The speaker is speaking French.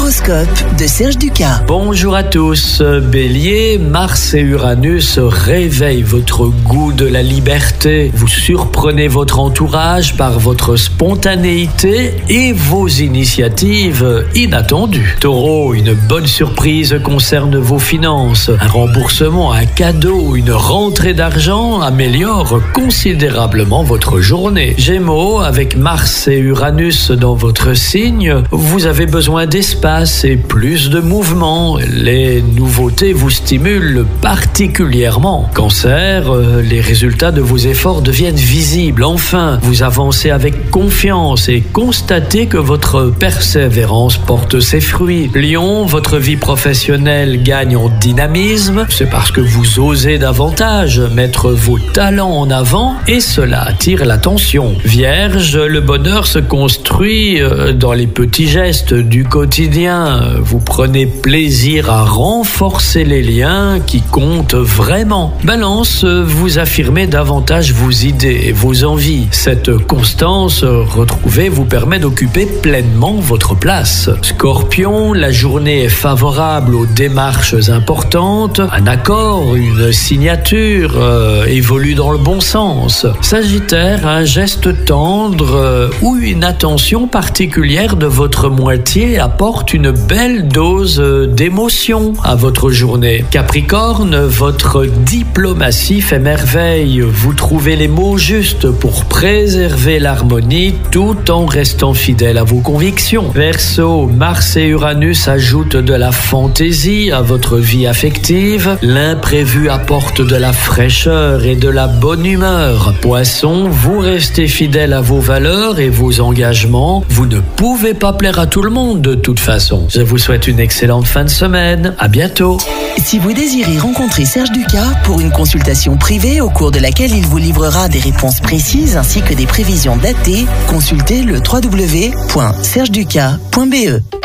L'horoscope de Serge Ducas. Bonjour à tous, Bélier, Mars et Uranus réveillent votre goût de la liberté. Vous surprenez votre entourage par votre spontanéité et vos initiatives inattendues. Taureau, une bonne surprise concerne vos finances. Un remboursement, un cadeau, une rentrée d'argent améliore considérablement votre journée. Gémeaux, avec Mars et Uranus dans votre signe, vous avez besoin d'espace et plus de mouvement. Les nouveautés vous stimulent particulièrement. Cancer, les résultats de vos efforts deviennent visibles. Enfin, vous avancez avec confiance et constatez que votre persévérance porte ses fruits. Lion, votre vie professionnelle gagne en dynamisme. C'est parce que vous osez davantage mettre vos talents en avant et cela attire l'attention. Vierge, le bonheur se construit dans les petits gestes du quotidien. Vous prenez plaisir à renforcer les liens qui comptent vraiment. Balance, vous affirmez davantage vos idées et vos envies. Cette constance retrouvée vous permet d'occuper pleinement votre place. Scorpion, la journée est favorable aux démarches importantes. Un accord, une signature évolue dans le bon sens. Sagittaire, un geste tendre ou une attention particulière de votre moitié apporte une belle dose d'émotion à votre journée. Capricorne, votre diplomatie fait merveille. Vous trouvez les mots justes pour préserver l'harmonie tout en restant fidèle à vos convictions. Verseau, Mars et Uranus ajoutent de la fantaisie à votre vie affective. L'imprévu apporte de la fraîcheur et de la bonne humeur. Poisson, vous restez fidèle à vos valeurs et vos engagements. Vous ne pouvez pas plaire à tout le monde de toute façon. Je vous souhaite une excellente fin de semaine. À bientôt. Si vous désirez rencontrer Serge Ducas pour une consultation privée au cours de laquelle il vous livrera des réponses précises ainsi que des prévisions datées, consultez le www.sergeducas.be.